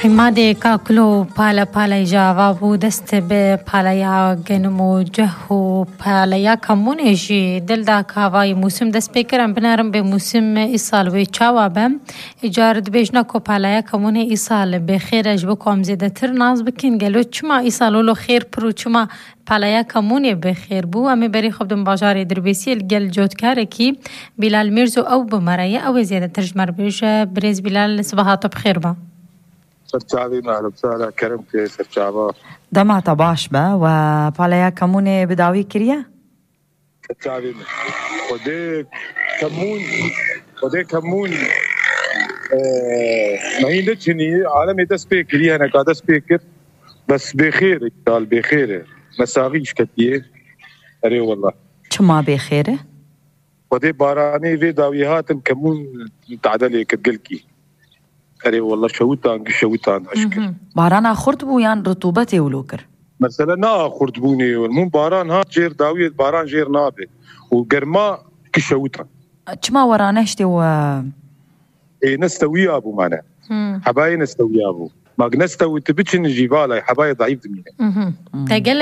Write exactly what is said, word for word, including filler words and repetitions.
حمادي كاكلو بالا بالا جاوابو دست به پالیا گنمو جهو پالیا کمونیجی دل دا کاوای موسم دست بکرم بنارم به موسم ایسال وی چاوابم اجارد بیشنا کو پالیا کمونه ایسال به خیرش بکم زیده تر ناز بکن گلو چما ایسالولو خیر پرو چما پالیا کمونه به خیر بو امی بری خوب دم بازار دربیسی گل جوتکاره کی بلال میرزو او بمرایه او زیده ترج مربیش بریز بلال صباحات بخیر با سرچاوی معلوم سالا کرم که سرچاوا دمع طباش با و پالیا کمونه بداوی کریه؟ سرچاوی خده کمون خده کمون ما هي نتشني عالمي دست بيكري أنا قاعد دست بيكر بس بخير قال بخير مساويش كتير أري والله شما بخيره؟ خده باراني في داويهات كمون تعدلي كتقلكي أري والله شوتان شوتان أشكر باران خورد بو يان رطوبته ولوكر مثلا نا خورد بوني والمون باران ها جير داوية باران جير نابه وقرما كشوتان شما ورانشتي و إيه نستوي أبو معنا حباي نستوي أبو ما نستوي تبتشن الجبال حباي ضعيف دمينه